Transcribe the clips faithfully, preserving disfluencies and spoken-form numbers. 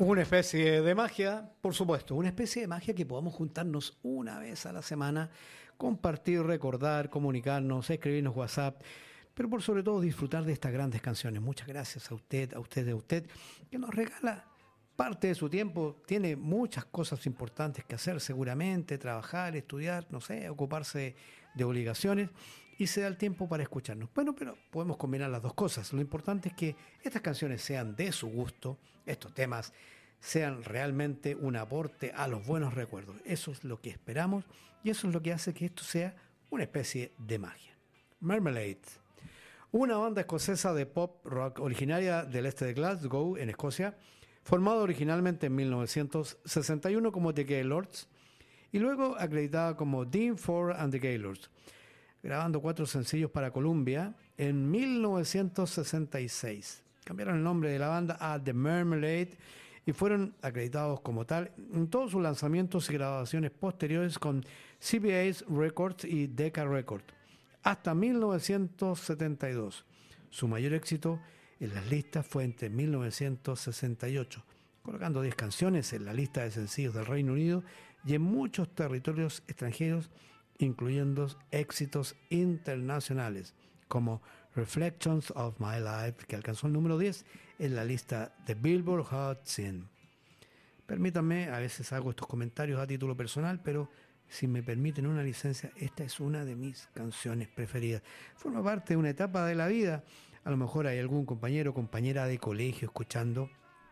Una especie de magia, por supuesto, una especie de magia que podamos juntarnos una vez a la semana, compartir, recordar, comunicarnos, escribirnos WhatsApp, pero por sobre todo disfrutar de estas grandes canciones. Muchas gracias a usted, a usted, a usted, que nos regala parte de su tiempo. Tiene muchas cosas importantes que hacer, seguramente, trabajar, estudiar, no sé, ocuparse de obligaciones, y se da el tiempo para escucharnos. Bueno, pero podemos combinar las dos cosas. Lo importante es que estas canciones sean de su gusto, estos temas sean realmente un aporte a los buenos recuerdos. Eso es lo que esperamos y eso es lo que hace que esto sea una especie de magia. Marmalade, una banda escocesa de pop rock originaria del este de Glasgow, en Escocia, formada originalmente en mil novecientos sesenta y uno como The Gaylords y luego acreditada como Dean Ford and the Gaylords, grabando cuatro sencillos para Columbia en mil novecientos sesenta y seis. Cambiaron el nombre de la banda a The Marmalade y fueron acreditados como tal en todos sus lanzamientos y grabaciones posteriores con C B S Records y Decca Records hasta mil novecientos setenta y dos. Su mayor éxito en las listas fue entre mil novecientos sesenta y ocho, colocando diez canciones en la lista de sencillos del Reino Unido y en muchos territorios extranjeros, incluyendo éxitos internacionales como Reflections of My Life, que alcanzó el número diez en la lista de Billboard Hot cien. Permítanme, a veces hago estos comentarios a título personal, pero si me permiten una licencia, esta es una de mis canciones preferidas. Forma parte de una etapa de la vida. A lo mejor hay algún compañero o compañera de colegio escuchando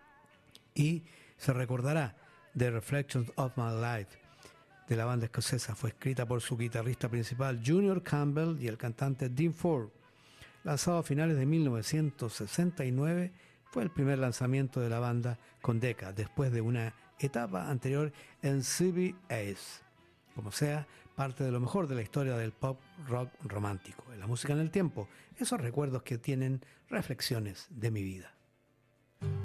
y se recordará de Reflections of My Life de la banda escocesa. Fue escrita por su guitarrista principal Junior Campbell y el cantante Dean Ford. Lanzado a finales de mil novecientos sesenta y nueve, fue el primer lanzamiento de la banda con Decca, después de una etapa anterior en C B S. Como sea, parte de lo mejor de la historia del pop rock romántico, en la música en el tiempo, esos recuerdos que tienen reflexiones de mi vida.